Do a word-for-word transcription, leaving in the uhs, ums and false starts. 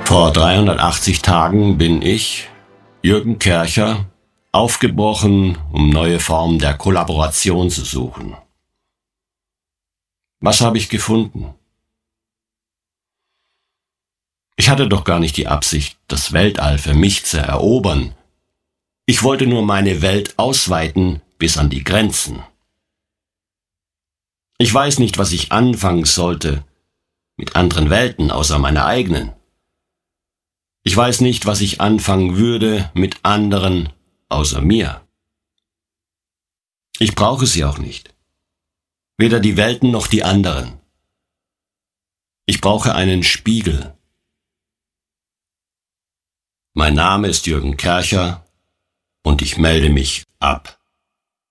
Vor dreihundertachtzig Tagen bin ich, Jürgen Kercher, aufgebrochen, um neue Formen der Kollaboration zu suchen. Was habe ich gefunden? Ich hatte doch gar nicht die Absicht, das Weltall für mich zu erobern. Ich wollte nur meine Welt ausweiten bis an die Grenzen. Ich weiß nicht, was ich anfangen sollte mit anderen Welten außer meiner eigenen. Ich weiß nicht, was ich anfangen würde mit anderen außer mir. Ich brauche sie auch nicht. Weder die Welten noch die anderen. Ich brauche einen Spiegel. Mein Name ist Jürgen Kercher und ich melde mich ab.